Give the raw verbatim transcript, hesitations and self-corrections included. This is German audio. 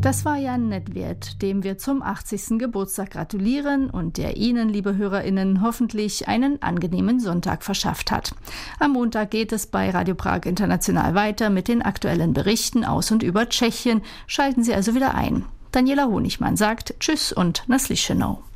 Das war Jan Nedvěd, dem wir zum achtzigsten Geburtstag gratulieren und der Ihnen, liebe HörerInnen, hoffentlich einen angenehmen Sonntag verschafft hat. Am Montag geht es bei Radio Prag International weiter mit den aktuellen Berichten aus und über Tschechien. Schalten Sie also wieder ein. Daniela Honigmann sagt Tschüss und na slyšenou.